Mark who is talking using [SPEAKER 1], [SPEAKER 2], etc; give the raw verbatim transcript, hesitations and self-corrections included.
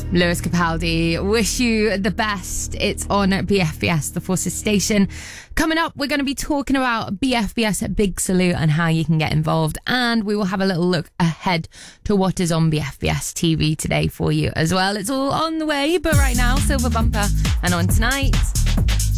[SPEAKER 1] Lewis Capaldi, wish you the best. It's on B F B S, the Forces station. Coming up, we're going to be talking about B F B S at Big Salute and how you can get involved. And we will have a little look ahead to what is on B F B S T V today for you as well. It's all on the way, but right now, Silver Bumper and On Tonight.